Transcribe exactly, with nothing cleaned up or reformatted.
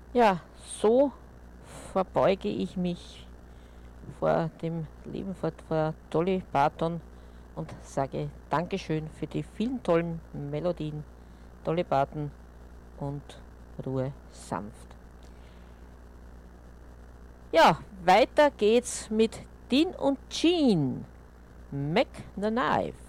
Ja, so verbeuge ich mich vor dem Leben, vor, vor Dolly Parton und sage Dankeschön für die vielen tollen Melodien, Dolly Parton und Ruhe sanft. Ja, weiter geht's mit Dean und Jean, Mac the Knife.